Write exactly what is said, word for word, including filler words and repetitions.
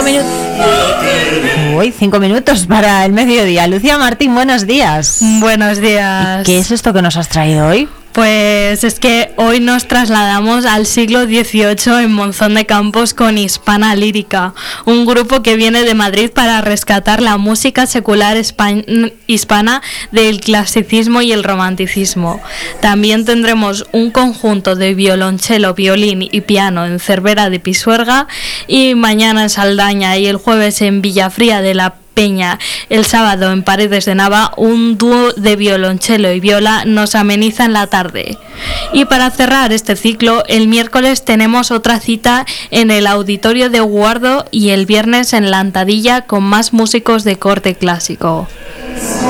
minutos. Uy, cinco minutos para el mediodía. Lucía Martín, buenos días. Buenos días. ¿Qué es esto que nos has traído hoy? Pues es que hoy nos trasladamos al siglo dieciocho en Monzón de Campos con Hispana Lírica, un grupo que viene de Madrid para rescatar la música secular espa- hispana del clasicismo y el romanticismo. También tendremos un conjunto de violonchelo, violín y piano en Cervera de Pisuerga, y mañana en Saldaña y el jueves en Villafría de la Peña, el sábado en Paredes de Nava, un dúo de violonchelo y viola nos ameniza en la tarde. Y para cerrar este ciclo, el miércoles tenemos otra cita en el Auditorio de Guardo y el viernes en La Antadilla con más músicos de corte clásico.